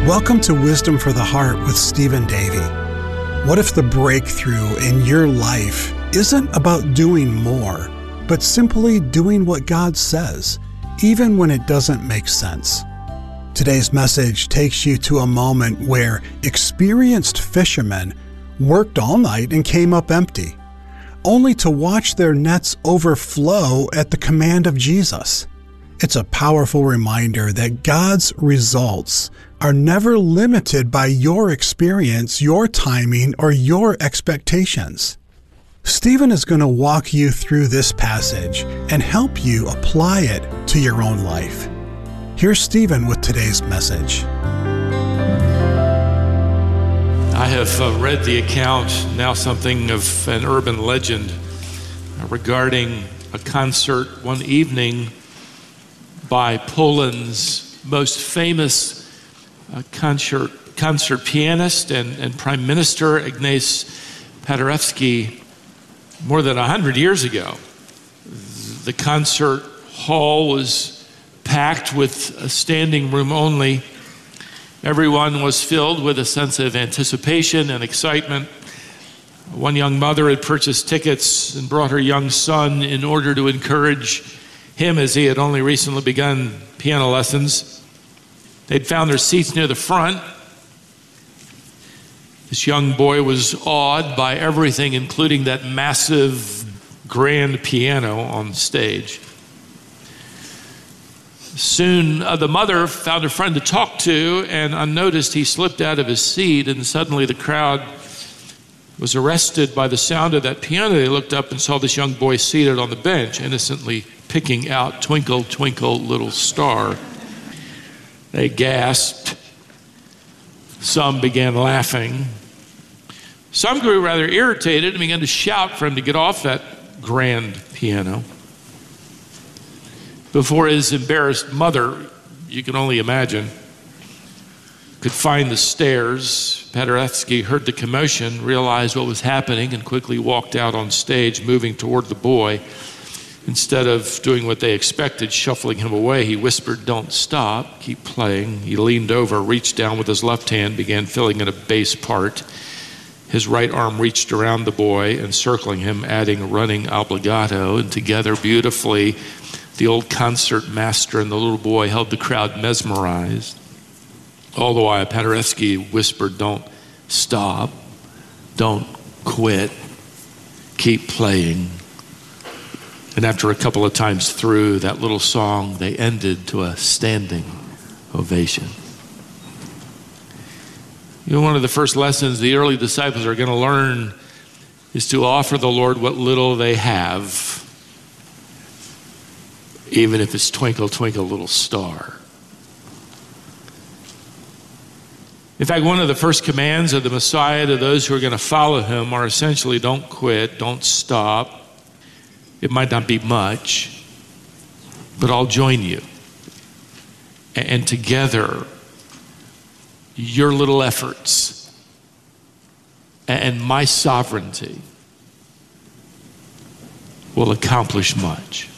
Welcome to Wisdom for the Heart with Stephen Davey. What if the breakthrough in your life isn't about doing more, but simply doing what God says, even when it doesn't make sense? Today's message takes you to a moment where experienced fishermen worked all night and came up empty, only to watch their nets overflow at the command of Jesus. It's a powerful reminder that God's results are never limited by your experience, your timing, or your expectations. Stephen is going to walk you through this passage and help you apply it to your own life. Here's Stephen with today's message. I have read the account, now something of an urban legend, regarding a concert one evening by Poland's most famous concert pianist and Prime Minister Ignaz Paderewski more than 100 years ago. The concert hall was packed with a standing room only. Everyone was filled with a sense of anticipation and excitement. One young mother had purchased tickets and brought her young son in order to encourage him as he had only recently begun piano lessons. They'd found their seats near the front. This young boy was awed by everything, including that massive grand piano on stage. Soon, the mother found a friend to talk to, and unnoticed, he slipped out of his seat, and suddenly the crowd was arrested by the sound of that piano. They looked up and saw this young boy seated on the bench, innocently picking out Twinkle, Twinkle, Little Star. They gasped. Some began laughing. Some grew rather irritated and began to shout for him to get off that grand piano. Before his embarrassed mother, you can only imagine, could find the stairs, Paderewski heard the commotion, realized what was happening, and quickly walked out on stage, moving toward the boy. Instead of doing what they expected, shuffling him away, he whispered, "Don't stop, keep playing." He leaned over, reached down with his left hand, began filling in a bass part. His right arm reached around the boy, encircling him, adding running obligato, and together beautifully, the old concert master and the little boy held the crowd mesmerized. All the while, Paderewski whispered, "Don't stop, don't quit, keep playing." And after a couple of times through that little song, they ended to a standing ovation. You know, one of the first lessons the early disciples are going to learn is to offer the Lord what little they have, even if it's twinkle, twinkle, little star. In fact, one of the first commands of the Messiah to those who are going to follow him are essentially, don't quit, don't stop. It might not be much, but I'll join you. And together, your little efforts and my sovereignty will accomplish much.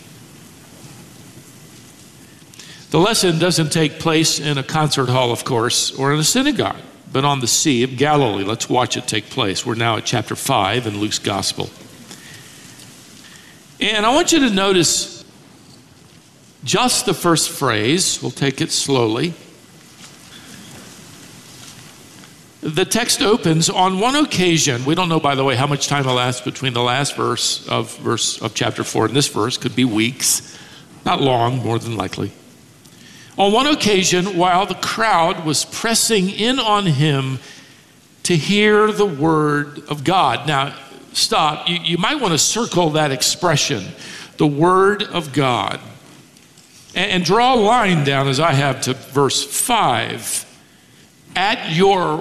The lesson doesn't take place in a concert hall, of course, or in a synagogue, but on the Sea of Galilee. Let's watch it take place. We're now at chapter 5 in Luke's Gospel. And I want you to notice just the first phrase. We'll take it slowly. The text opens, on one occasion. We don't know, by the way, how much time elapsed between the last verse of chapter 4 and this verse. Could be weeks. Not long, more than likely. On one occasion, while the crowd was pressing in on him to hear the word of God. Now, stop. You might want to circle that expression, the word of God, and draw a line down, as I have, to verse 5. At your